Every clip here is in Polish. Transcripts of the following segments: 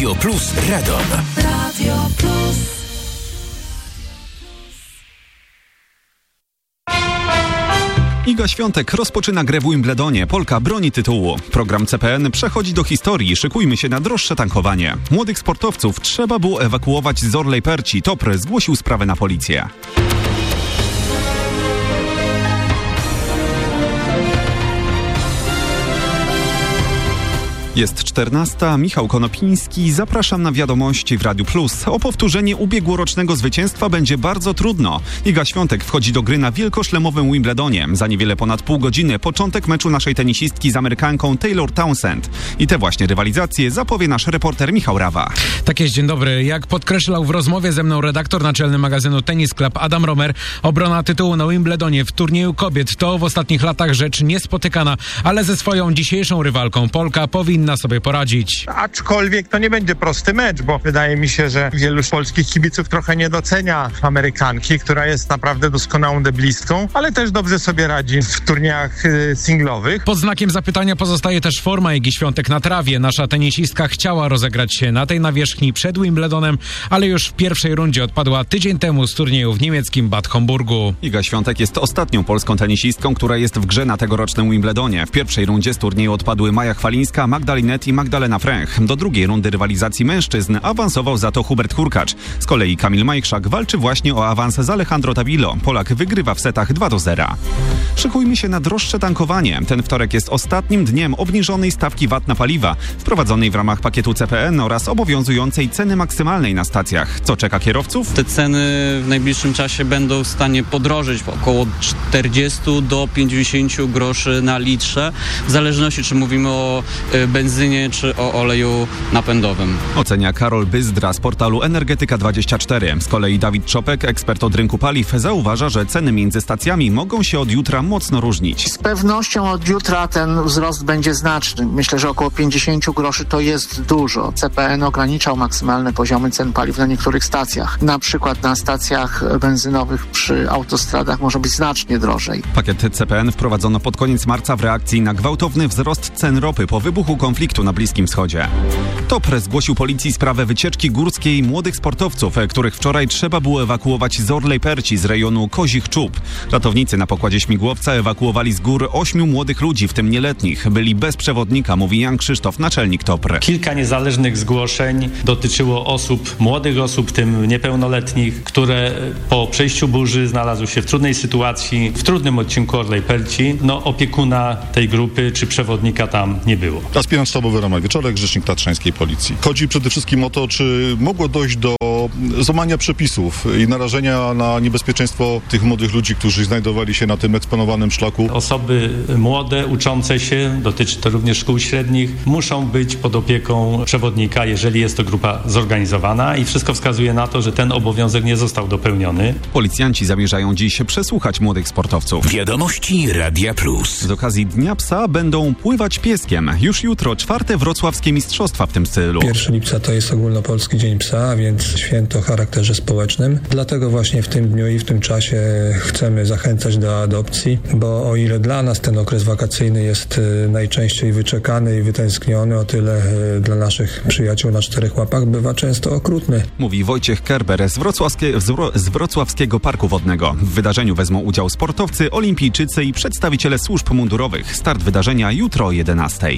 Radio Plus Radom. Radio Plus. Iga Świątek rozpoczyna grę w Wimbledonie. Polka broni tytułu. Program CPN przechodzi do historii. Szykujmy się na droższe tankowanie. Młodych sportowców trzeba było ewakuować z Orlej Perci. TOPR zgłosił sprawę na policję. Jest 14. Michał Konopiński. Zapraszam na wiadomości w Radiu Plus. O powtórzenie ubiegłorocznego zwycięstwa będzie bardzo trudno. Iga Świątek wchodzi do gry na wielkoszlemowym Wimbledonie. Za niewiele ponad pół godziny początek meczu naszej tenisistki z Amerykanką Taylor Townsend. I te właśnie rywalizacje zapowie nasz reporter Michał Rawa. Tak jest, dzień dobry. Jak podkreślał w rozmowie ze mną redaktor naczelny magazynu Tennis Club Adam Romer, obrona tytułu na Wimbledonie w turnieju kobiet to w ostatnich latach rzecz niespotykana, ale ze swoją dzisiejszą rywalką Polka powinna sobie poradzić. Aczkolwiek to nie będzie prosty mecz, bo wydaje mi się, że wielu polskich kibiców trochę nie docenia Amerykanki, która jest naprawdę doskonałą deblistką, ale też dobrze sobie radzi w turniejach singlowych. Pod znakiem zapytania pozostaje też forma Igi Świątek na trawie. Nasza tenisistka chciała rozegrać się na tej nawierzchni przed Wimbledonem, ale już w pierwszej rundzie odpadła tydzień temu z turnieju w niemieckim Bad Homburgu. Iga Świątek jest ostatnią polską tenisistką, która jest w grze na tegorocznym Wimbledonie. W pierwszej rundzie z turnieju odpadły Maja Chwalińska, Magda Linet i Magdalena Fręch. Do drugiej rundy rywalizacji mężczyzn awansował za to Hubert Hurkacz. Z kolei Kamil Majchrzak walczy właśnie o awans z Alejandro Tavillo. Polak wygrywa w setach 2-0. Szykujmy się na droższe tankowanie. Ten wtorek jest ostatnim dniem obniżonej stawki VAT na paliwa, wprowadzonej w ramach pakietu CPN oraz obowiązującej ceny maksymalnej na stacjach. Co czeka kierowców? Te ceny w najbliższym czasie będą w stanie podrożyć około 40 do 50 groszy na litrze, w zależności czy mówimy o benzynie czy o oleju napędowym. Ocenia Karol Byzdra z portalu Energetyka24. Z kolei Dawid Czopek, ekspert od rynku paliw, zauważa, że ceny między stacjami mogą się od jutra mocno różnić. Z pewnością od jutra ten wzrost będzie znaczny. Myślę, że około 50 groszy to jest dużo. CPN ograniczał maksymalne poziomy cen paliw na niektórych stacjach. Na przykład na stacjach benzynowych przy autostradach może być znacznie drożej. Pakiet CPN wprowadzono pod koniec marca w reakcji na gwałtowny wzrost cen ropy po wybuchu konfliktu na Bliskim Wschodzie. TOPR zgłosił policji sprawę wycieczki górskiej młodych sportowców, których wczoraj trzeba było ewakuować z Orlej Perci z rejonu Kozich Czub. Ratownicy na pokładzie śmigłowca ewakuowali z gór 8 młodych ludzi, w tym nieletnich. Byli bez przewodnika, mówi Jan Krzysztof, naczelnik TOPR. Kilka niezależnych zgłoszeń dotyczyło młodych osób, w tym niepełnoletnich, które po przejściu burzy znalazły się w trudnej sytuacji, w trudnym odcinku Orlej Perci. Opiekuna tej grupy czy przewodnika tam nie było. Aspirant sztabowy Roman Wieczorek, rzecznik tatrzańskiej policji. Chodzi przede wszystkim o to, czy mogło dojść do złamania przepisów i narażenia na niebezpieczeństwo tych młodych ludzi, którzy znajdowali się na tym eksponowanym szlaku. Osoby młode, uczące się, dotyczy to również szkół średnich, muszą być pod opieką przewodnika, jeżeli jest to grupa zorganizowana i wszystko wskazuje na to, że ten obowiązek nie został dopełniony. Policjanci zamierzają dziś przesłuchać młodych sportowców. Wiadomości Radia Plus. Z okazji Dnia Psa będą pływać pieskiem. Już jutro 4. wrocławskie mistrzostwa w tym stylu. 1 lipca to jest ogólnopolski Dzień Psa, a więc święto o charakterze społecznym. Dlatego właśnie w tym dniu i w tym czasie chcemy zachęcać do adopcji, bo o ile dla nas ten okres wakacyjny jest najczęściej wyczekany i wytęskniony, o tyle dla naszych przyjaciół na 4 łapach bywa często okrutny. Mówi Wojciech Kerber z Wrocławskiego Parku Wodnego. W wydarzeniu wezmą udział sportowcy, olimpijczycy i przedstawiciele służb mundurowych. Start wydarzenia jutro o 11:00.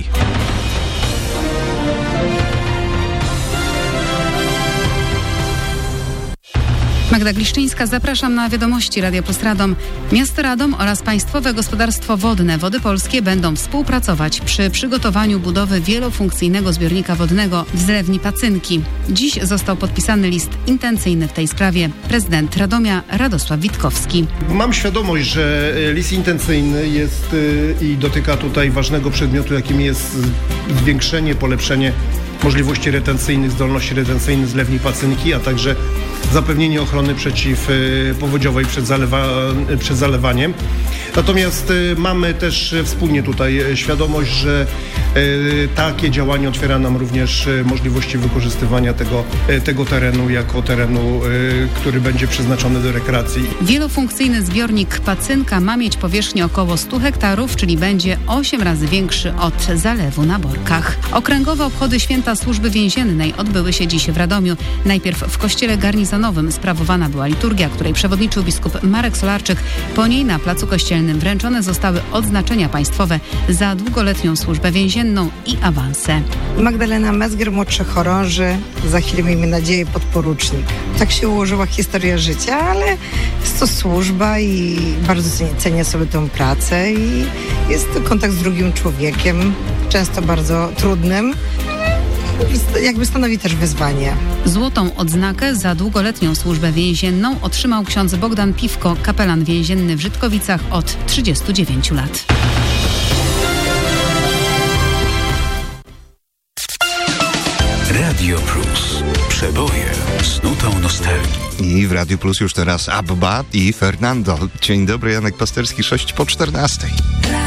Magda Gliszczyńska, zapraszam na wiadomości Radia Plus Radom. Miasto Radom oraz Państwowe Gospodarstwo Wodne Wody Polskie będą współpracować przy przygotowaniu budowy wielofunkcyjnego zbiornika wodnego w zlewni Pacynki. Dziś został podpisany list intencyjny w tej sprawie. Prezydent Radomia Radosław Witkowski. Mam świadomość, że list intencyjny jest i dotyka tutaj ważnego przedmiotu, jakim jest zwiększenie, polepszenie możliwości retencyjnych, zdolności retencyjnych zlewni Pacynki, a także zapewnienie ochrony przeciwpowodziowej przed zalewaniem. Natomiast mamy też wspólnie tutaj świadomość, że takie działanie otwiera nam również możliwości wykorzystywania tego terenu jako terenu, który będzie przeznaczony do rekreacji. Wielofunkcyjny zbiornik Pacynka ma mieć powierzchnię około 100 hektarów, czyli będzie 8 razy większy od zalewu na Borkach. Okręgowe obchody Święta Służby Więziennej odbyły się dziś w Radomiu. Najpierw w kościele garnizonowym sprawowana była liturgia, której przewodniczył biskup Marek Solarczyk. Po niej na placu kościelnym wręczone zostały odznaczenia państwowe za długoletnią służbę więzienną i awanse. Magdalena Mezger, młodszy chorąży, za chwilę miejmy nadzieję podporucznik. Tak się ułożyła historia życia, ale jest to służba i bardzo cenię sobie tę pracę i jest to kontakt z drugim człowiekiem, często bardzo trudnym. Jakby stanowi też wyzwanie. Złotą odznakę za długoletnią służbę więzienną otrzymał ksiądz Bogdan Piwko, kapelan więzienny w Żydkowicach od 39 lat. Radio Plus. Przeboje z nutą nostalgii. I w Radio Plus już teraz Abba i Fernando. Dzień dobry, Janek Pasterski, 6 po 14.